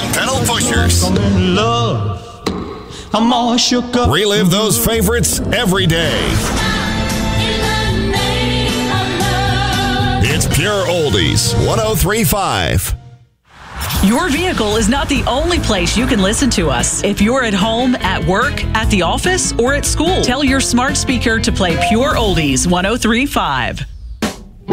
Pedal Pushers. I'm all shook up. Relive those favorites every day. It's Pure Oldies 103.5. Your vehicle is not the only place you can listen to us. If you're at home, at work, at the office, or at school, tell your smart speaker to play Pure Oldies 103.5.